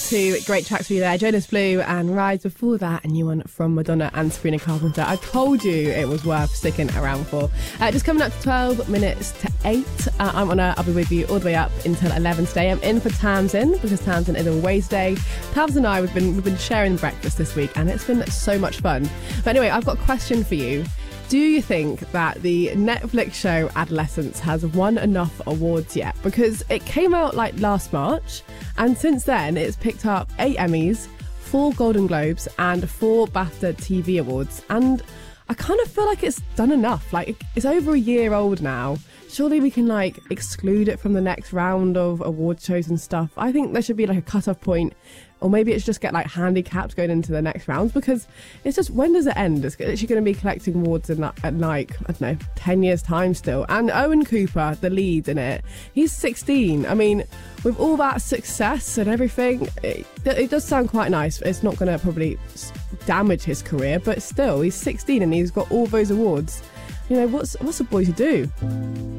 to Great Tracks for you there. Jonas Blue and Rise. Before that, a new one from Madonna and Sabrina Carpenter. I told you it was worth sticking around for. Just coming up to 12 minutes to 8. I'm Anna. I'll be with you all the way up until 11 today. I'm in for Tamsin because Tamsin is away today. Tamsin and I, we've been sharing breakfast this week and it's been so much fun. But anyway, I've got a question for you. Do you think that the Netflix show Adolescence has won enough awards yet? Because it came out like last March, and since then it's picked up 8 Emmys, 4 Golden Globes, and 4 BAFTA TV awards. And I kind of feel like it's done enough. Like, it's over a year old now. Surely we can like exclude it from the next round of award shows and stuff. I think there should be like a cut-off point, or maybe it's just get like handicapped going into the next rounds, because it's just, when does it end? It's actually going to be collecting awards in like, I don't know, 10 years time still. And Owen Cooper, the lead in it, he's 16. I mean, with all that success and everything, it does sound quite nice. It's not going to probably damage his career, but still, he's 16 and he's got all those awards. You know, what's a boy to do?